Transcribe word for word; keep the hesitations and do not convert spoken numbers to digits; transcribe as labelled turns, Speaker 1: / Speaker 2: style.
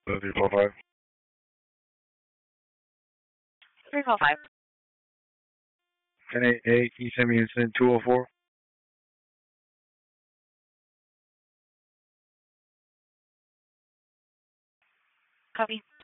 Speaker 1: Uh, three four five.
Speaker 2: three four five.
Speaker 1: ten eight eight, can you send me incident two oh four?
Speaker 2: Copy.